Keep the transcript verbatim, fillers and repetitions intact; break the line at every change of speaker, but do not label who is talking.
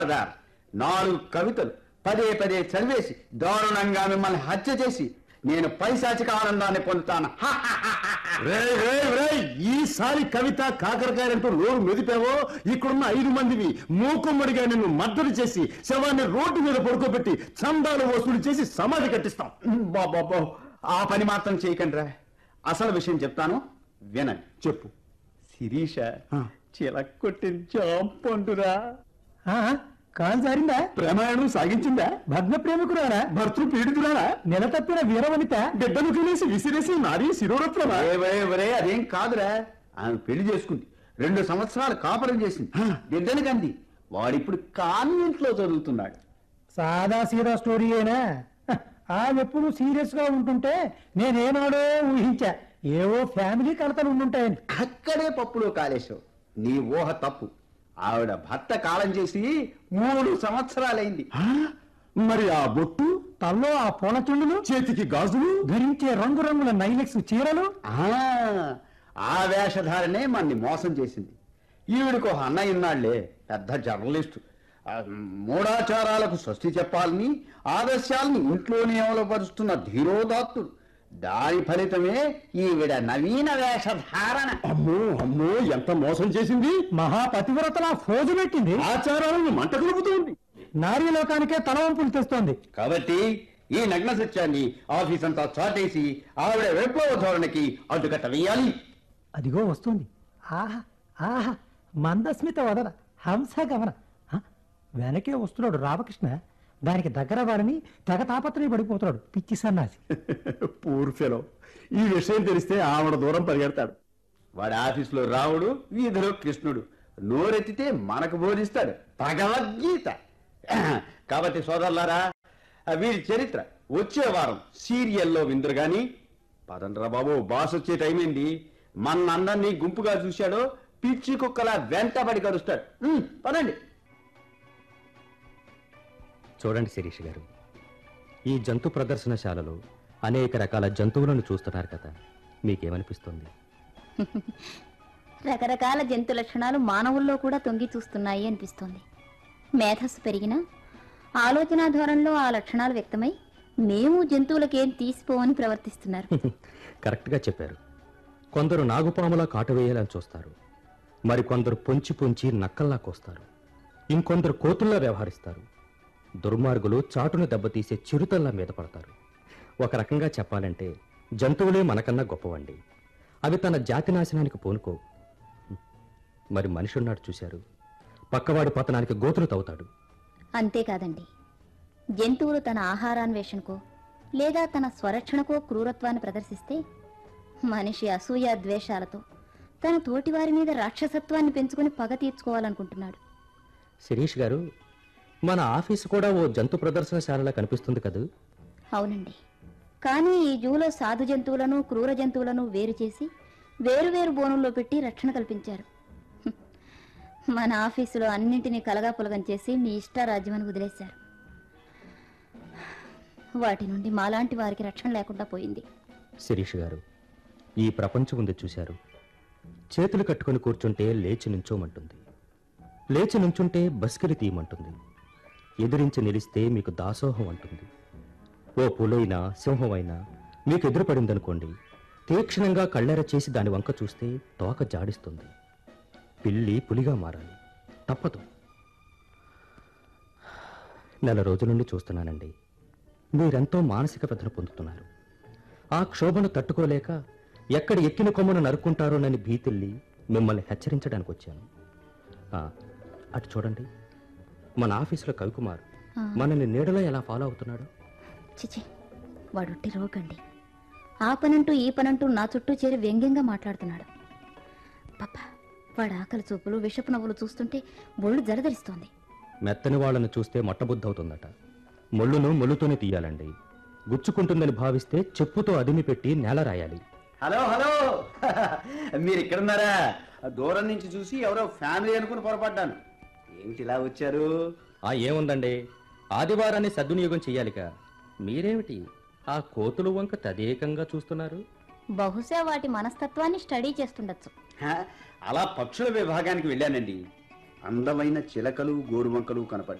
నాలుగు కవితలు పదే పదే చదివేసి దారుణంగా మిమ్మల్ని హత్య చేసి నేను పైశాచిక ఆనందాన్ని పొందుతాను.
ఈసారి కవిత కాకరకాయలంటూ నోరు మెదిపావో ఇక్కడున్న ఐదు మందివి మూకుమ్మడిగా నిన్ను మద్దతు చేసి శవాన్ని రోడ్డు మీద పడుకోబెట్టి చందాలు వసూలు చేసి సమాధి కట్టిస్తాం.
బాబా ఆ పని మాత్రం చేయకండిరా. అసలు విషయం చెప్తాను వినండి.
చెప్పు.
శిరీష చిలక్కొట్టిన చాంపండురా.
కాలు జారిందా? ప్రేమాయణం సాగించిందా? భగ్న ప్రేమికురారా? భర్తృ పీడితురారా? నెల తప్పిన వీరవనిత బిడ్డను తినేసి విసిరేసి నారీ శిరోరత్నమా?
అదేం కాదురా. ఆమె పెళ్లి చేసుకుంది, రెండు సంవత్సరాలు కాపురం చేసింది, బిడ్డను కంది. వాడిప్పుడు కాన్వెంట్ లో చదువుతున్నాడు.
సాదా సీదా స్టోరీ అయినా ఆమె ఎప్పుడు సీరియస్ గా ఉంటుంటే నేనేనాడో ఊహించా ఏవో ఫ్యామిలీ కలతలు ఉండుంటాయని.
అక్కడే పప్పులో కాలేశావు. నీ ఊహ తప్పు. ఆవిడ భర్త కాలం చేసి మూడు సంవత్సరాలైంది.
మరి ఆ బొట్టు, తల్లో ఆ పూల చుండులు, చేతికి గాజులు, ధరించే రంగురంగుల నైలెక్స్ చీరలు,
ఆ వేషధారనే మన్ని మోసం చేసింది. ఈవిడికి ఒక అన్నయ్య ఉన్నాళ్లే, పెద్ద జర్నలిస్టు. మూఢాచారాలకు స్వస్తి చెప్పాలని ఆదర్శాలను ఇంట్లోనే అమలుపరుస్తున్న ధీరోదాత్తుడు. దాని ఫలితమే ఈవిడ నవీన వేషధారణ.
అమ్మో అమ్మో ఎంత మోసం చేసింది! మహాపతివ్రతలా ఫోజు పెట్టింది, ఆచారాలను మంట కలుపుతోంది, నారీ లోకానికే తలవంపులు తెస్తోంది.
కాబట్టి ఈ నగ్న సత్యాన్ని ఆఫీస్ అంతా చాటేసి ఆవిడ విప్లవ ధోరణికి అడ్డుకట్ట వేయాలి.
అదిగో వస్తుంది. ఆహా ఆహా మందస్మిత వదన హంస గమన. వెనకే వస్తున్నాడు రామకృష్ణ. దానికి దగ్గర వాడని తెగ తాపత్రయ పడిపోతున్నాడు పిచ్చి సన్నాసి. Poor fellow. ఈ విషయం తెలిస్తే ఆవిడ దూరం పరిగెడతాడు.
వాడి ఆఫీసులో రావుడు, వీధిలో కృష్ణుడు. నోరెత్తితే మనకు బోధిస్తాడు భగవద్గీత. కాబట్టి సోదరులారా, వీరి చరిత్ర వచ్చే వారం సీరియల్లో విందురు గాని. పదండ్రా బాబు, బాస్ వచ్చే టైం ఏంది. మనందరినీ గుంపుగా చూశాడో పిచ్చి కుక్కలా వెంటబడి కరుస్తాడు. పదండి.
చూడండి శిరీష్ గారు, ఈ జంతు ప్రదర్శనశాలలో అనేక రకాల జంతువులను చూస్తున్నారు కదా, మీకేమనిపిస్తుంది?
రకరకాల జంతు లక్షణాలు మానవుల్లో కూడా తొంగి చూస్తున్నాయి అనిపిస్తుంది. మేధస్సు పెరిగినా ఆలోచన ధోరణిలో ఆ లక్షణాలు వ్యక్తమై మేము జంతువులకేం తీసిపోవని ప్రవర్తిస్తున్నారు.
కరెక్ట్గా చెప్పారు. కొందరు నాగుపాములా కాటు వేయాలని చూస్తారు, మరికొందరు పొంచి పొంచి నక్కల్లా కోస్తారు, ఇంకొందరు కోతుల్లా వ్యవహరిస్తారు. దుర్మార్గులు చాటును దెబ్బతీసే చిరుతల్లా మీద పడతారు. ఒక రకంగా చెప్పాలంటే జంతువులే మనకన్నా గొప్పవండి. అవి తన జాతి నాశనానికి పూనుకో. మరి మనిషి ఉన్నాడు చూశారు, పక్కవాడి పతనానికి గోతులు తవ్వుతాడు.
అంతేకాదండి, జంతువులు తన ఆహారాన్వేషణకో లేదా తన స్వరక్షణకో క్రూరత్వాన్ని ప్రదర్శిస్తే మనిషి అసూయ ద్వేషాలతో తన తోటివారి మీద రాక్షసత్వాన్ని పెంచుకుని పగ తీర్చుకోవాలనుకుంటున్నాడు.
శిరీష్ గారు, మన ఆఫీసు కూడా ఓ జంతు ప్రదర్శనశాలలా కనిపిస్తుంది కదూ?
అవునండి, కానీ ఈ జూలో సాధు జంతువులను క్రూర జంతువులను వేరు చేసి వేరువేరు బోనుల్లో పెట్టి రక్షణ కల్పించారు. మన ఆఫీసులో అన్నింటినీ కలగాపులగం చేసి మీ ఇష్టారాజ్యమని వదిలేశారు. వాటి నుండి మాలాంటి వారికి రక్షణ లేకుండా పోయింది.
శిరీష్ గారు, ఈ ప్రపంచం ఉంది చూశారు, చేతులు కట్టుకుని కూర్చుంటే లేచి నుంచోమంటుంది, లేచి నుంచుంటే బస్కిరి తీయమంటుంది, ఎదిరించి నిలిస్తే మీకు దాసోహం అంటుంది. ఓ పులైనా సింహమైనా మీకు ఎదురుపడిందనుకోండి, తీక్షణంగా కళ్ళెర చేసి దాని వంక చూస్తే తోక జాడిస్తుంది. పిల్లి పులిగా మారాలి, తప్పదు. నెల రోజుల నుండి చూస్తున్నానండి, మీరెంతో మానసిక వ్యధను పొందుతున్నారు. ఆ క్షోభను తట్టుకోలేక ఎక్కడ ఎక్కిన కొమ్మను నరుక్కుంటారోనని భీతిల్లి మిమ్మల్ని హెచ్చరించడానికి వచ్చాను. అటు చూడండి, మన ఆఫీసులో కవికుమార్ మనల్ని నీడలో ఎలా ఫాలో అవుతున్నాడు.
చిచి, వాడుట్టి రోగండి. ఆ పనంటూ ఈ పనంటూ నా చుట్టూ చేరి వ్యంగ్యంగా మాట్లాడుతున్నాడు. పాప, వాడు ఆకలి చూపులు విషపు నవ్వులు చూస్తుంటే ఒళ్ళు జలధరిస్తోంది.
మెత్తని వాళ్ళను చూస్తే మొట్టబుద్ధి అవుతుందట. ముళ్ళును ముళ్ళుతోనే తీయాలండి. గుచ్చుకుంటుందని భావిస్తే చెప్పుతో అదిమి పెట్టి నేల రాయాలి.
హలో హలో, మీరు ఇక్కడున్నారా? దూరం నుంచి చూసి ఎవరో ఫ్యామిలీ అనుకుని పొరపడ్డాను. ఏమిటి ఇలా వచ్చారు?
ఆ ఏముందండి, ఆదివారాన్ని సద్వినియోగం చెయ్యాలిగా. మీరేమిటి ఆ కోతులు వంక తదేకంగా చూస్తున్నారు?
బహుశా వాటి మనస్తత్వాన్ని స్టడీ చేస్తుండొచ్చు.
అలా పక్షుల విభాగానికి వెళ్ళానండి. అందమైన చిలకలు గోరువంకలు కనపడ్డాయి.